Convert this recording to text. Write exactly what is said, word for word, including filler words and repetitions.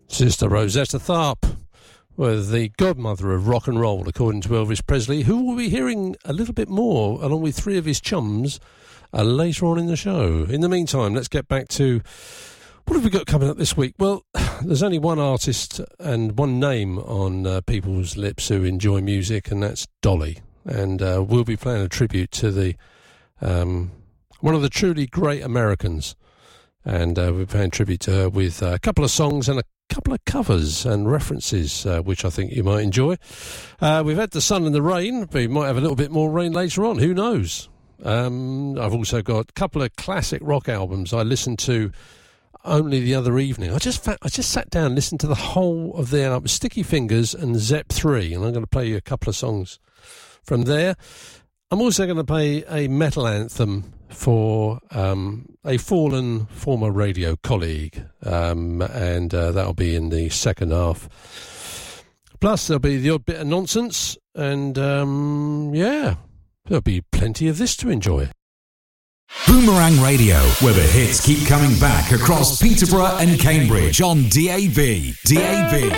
Sister Rosetta Tharpe, with the godmother of rock and roll, according to Elvis Presley, who we'll be hearing a little bit more, along with three of his chums, uh, later on in the show. In the meantime, let's get back to what have we got coming up this week. Well, there's only one artist and one name on uh, people's lips who enjoy music, and that's Dolly. And uh, we'll be playing a tribute to the um, one of the truly great Americans. And uh, we're paying tribute to her with a couple of songs and a couple of covers and references, uh, which I think you might enjoy. Uh, we've had the sun and the rain. We might have a little bit more rain later on. Who knows? Um, I've also got a couple of classic rock albums I listened to only the other evening. I just fa- I just sat down and listened to the whole of their album, Sticky Fingers and Zepp three, and I'm going to play you a couple of songs from there. I'm also going to play a metal anthem for um, a fallen former radio colleague, um, and uh, that'll be in the second half. Plus, there'll be the odd bit of nonsense, and um, yeah, there'll be plenty of this to enjoy. Boomerang Radio, where the hits keep coming back across Peterborough and Cambridge on D A B. D A B.